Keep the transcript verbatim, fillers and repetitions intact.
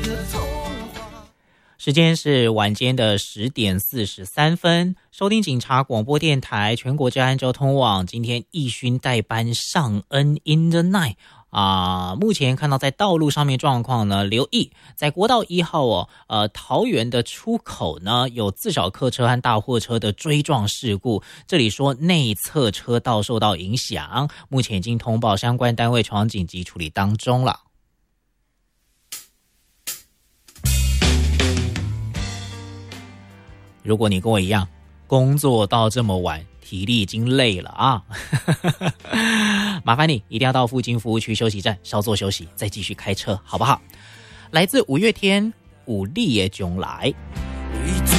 时间是晚间的十点四十三分，收听警察广播电台全国治安交通网，今天义勋代班上恩 in the night 啊，目前看到在道路上面状况呢，留意在国道一号哦，呃，桃园的出口呢有自小客车和大货车的追撞事故，这里说内侧车道受到影响，目前已经通报相关单位前往紧急处理当中了。如果你跟我一样工作到这么晚，体力已经累了啊麻烦你一定要到附近服务区休息站稍作休息，再继续开车好不好？来自五月天五力的将来。